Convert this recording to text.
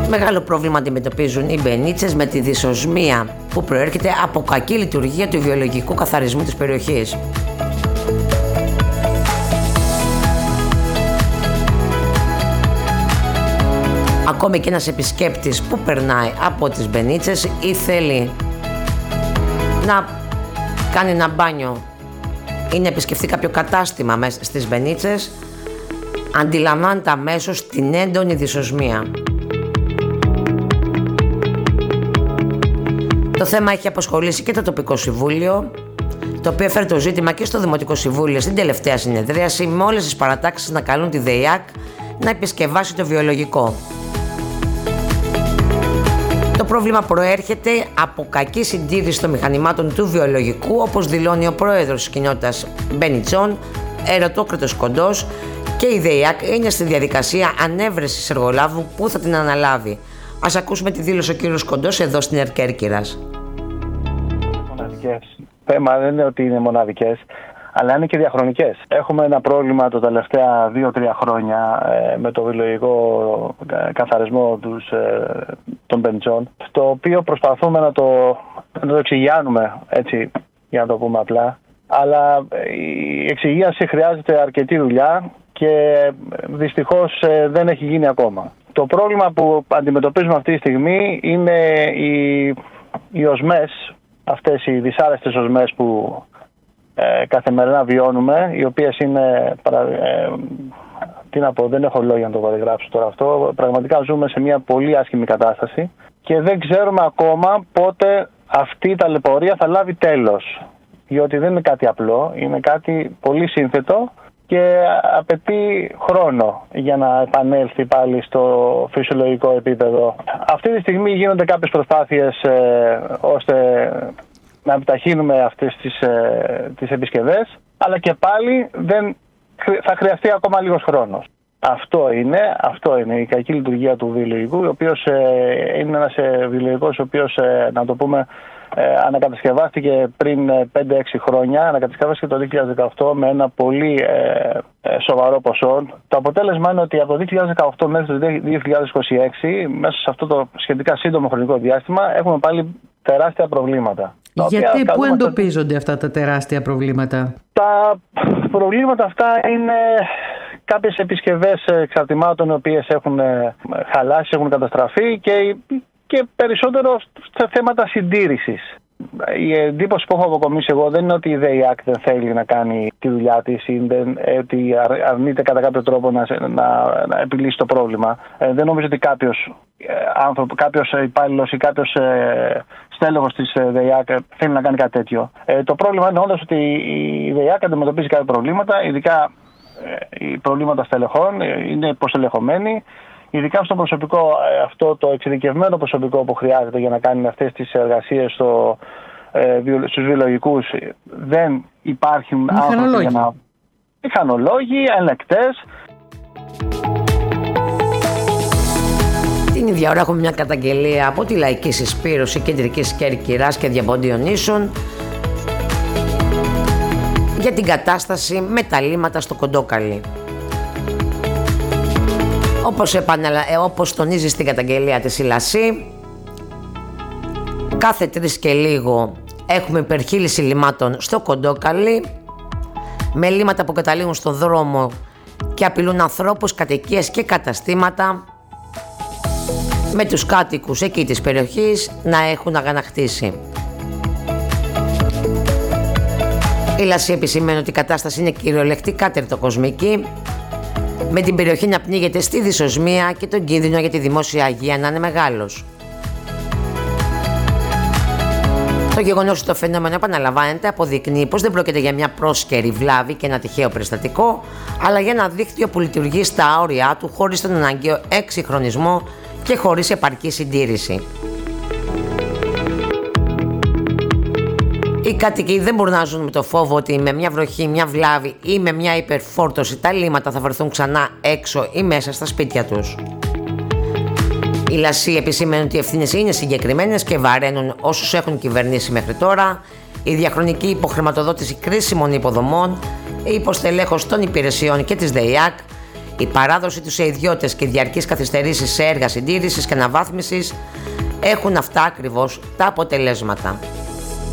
Μεγάλο πρόβλημα αντιμετωπίζουν οι μπενίτσες με τη δυσοσμία που προέρχεται από κακή λειτουργία του βιολογικού καθαρισμού της περιοχής. Ακόμη και ένας επισκέπτης που περνάει από τις μπενίτσες ή θέλει να κάνει ένα μπάνιο ή να επισκεφθεί κάποιο κατάστημα μέσα στις μπενίτσες, αντιλαμβάνεται αμέσως την έντονη δυσοσμία. Το θέμα έχει απασχολήσει και το τοπικό συμβούλιο, το οποίο έφερε το ζήτημα και στο Δημοτικό Συμβούλιο στην τελευταία συνεδρίαση, με όλες τις παρατάξεις να καλούν τη ΔΕΙΑΚ να επισκευάσει το βιολογικό. Το πρόβλημα προέρχεται από κακή συντήρηση των μηχανημάτων του βιολογικού, όπως δηλώνει ο πρόεδρος της κοινότητας Μπενιτσών, Ερωτόκριτος Κοντός, και η ΔΕΙΑΚ είναι στη διαδικασία ανέβρεσης εργολάβου που θα την αναλάβει. Ας ακούσουμε τη δήλωση ο κύριος Κοντός εδώ στην ΕΡ Κέρκυρας. Μοναδικές. Θέμα δεν είναι ότι είναι μοναδικές, αλλά είναι και διαχρονικές. Έχουμε ένα πρόβλημα τα τελευταία 2-3 χρόνια με το βιολογικό καθαρισμό των μπενιτσών, το οποίο προσπαθούμε να το εξηγιάνουμε, έτσι, για να το πούμε απλά. Αλλά η εξηγίαση χρειάζεται αρκετή δουλειά και δυστυχώς δεν έχει γίνει ακόμα. Το πρόβλημα που αντιμετωπίζουμε αυτή τη στιγμή είναι οι οσμές, αυτές οι δυσάρεστες οσμές που καθημερινά βιώνουμε, οι οποίες είναι, τι να πω, δεν έχω λόγια να το περιγράψω τώρα αυτό. Πραγματικά ζούμε σε μια πολύ άσχημη κατάσταση και δεν ξέρουμε ακόμα πότε αυτή η ταλαιπωρία θα λάβει τέλος. Διότι δεν είναι κάτι απλό, είναι κάτι πολύ σύνθετο και απαιτεί χρόνο για να επανέλθει πάλι στο φυσιολογικό επίπεδο. Αυτή τη στιγμή γίνονται κάποιες προσπάθειες ώστε να επιταχύνουμε αυτές τις επισκευές, αλλά και πάλι θα χρειαστεί ακόμα λίγος χρόνος. Αυτό είναι η κακή λειτουργία του βιολογικού, ο οποίος είναι ένας βιολογικός, ο οποίος, να το πούμε, ανακατασκευάστηκε πριν 5-6 χρόνια, ανακατασκευάστηκε το 2018 με ένα πολύ σοβαρό ποσό. Το αποτέλεσμα είναι ότι από το 2018 μέχρι το 2026, μέσα σε αυτό το σχετικά σύντομο χρονικό διάστημα, έχουμε πάλι τεράστια προβλήματα. Γιατί, πού εντοπίζονται αυτά τα τεράστια προβλήματα? Τα προβλήματα αυτά είναι κάποιες επισκευές εξαρτημάτων οι οποίες έχουν χαλάσει, έχουν καταστραφεί και περισσότερο σε θέματα συντήρησης. Η εντύπωση που έχω αποκομίσει εγώ δεν είναι ότι η ΔΕΙΑΚ δεν θέλει να κάνει τη δουλειά της ή ότι αρνείται κατά κάποιο τρόπο να επιλύσει το πρόβλημα. Δεν νομίζω ότι κάποιος υπάλληλος ή κάποιος στέλεχος της ΔΕΙΑΚ θέλει να κάνει κάτι τέτοιο. Το πρόβλημα είναι όντως ότι η ΔΕΙΑΚ αντιμετωπίζει κάποια προβλήματα, ειδικά οι προβλήματα στελεχών, είναι υποστελεχωμένοι. Ειδικά στο προσωπικό, αυτό το εξειδικευμένο προσωπικό που χρειάζεται για να κάνει αυτές τις εργασίες στους βιολογικούς, δεν υπάρχουν άνθρωποι για να... Μηχανολόγοι, ελεκτές. Την ίδια ώρα έχουμε μια καταγγελία από τη Λαϊκή Συσπήρωση Κεντρικής Κέρκυρας και Διαποντίων Νήσων για την κατάσταση με τα λίμματα στο Κοντόκαλι. Όπως τονίζει στην καταγγελία της η ΛΑΣΗ, κάθε 3 και λίγο έχουμε υπερχείληση λιμάτων στο Κοντόκαλι, με λίματα που καταλήγουν στον δρόμο και απειλούν ανθρώπους, κατοικίες και καταστήματα, με τους κάτοικους εκεί της περιοχής να έχουν αγανακτήσει. Η ΛΑΣΗ επισημαίνει ότι η κατάσταση είναι κυριολεκτικά τερτοκοσμική, με την περιοχή να πνίγεται στη δυσοσμία και τον κίνδυνο για τη δημόσια υγεία να είναι μεγάλος. Το γεγονός ότι το φαινόμενο επαναλαμβάνεται αποδεικνύει πως δεν πρόκειται για μια πρόσκαιρη βλάβη και ένα τυχαίο περιστατικό, αλλά για ένα δίκτυο που λειτουργεί στα όρια του χωρίς τον αναγκαίο εξυγχρονισμό και χωρίς επαρκή συντήρηση. Οι κάτοικοι δεν μπορούν να ζουν με το φόβο ότι με μια βροχή, μια βλάβη ή με μια υπερφόρτωση τα λίμματα θα βρεθούν ξανά έξω ή μέσα στα σπίτια τους. Η ΛΑΣΗ επισημαίνει ότι οι ευθύνες είναι συγκεκριμένες και βαραίνουν όσους έχουν κυβερνήσει μέχρι τώρα, η διαχρονική υποχρηματοδότηση κρίσιμων υποδομών, η υποστελέχωση των υπηρεσιών και της ΔΕΙΑΚ, Η παράδοση τους σε ιδιώτες και διαρκείς καθυστερήσεις σε έργα συντήρησης και αναβάθμισης έχουν αυτά ακριβώς τα αποτελέσματα.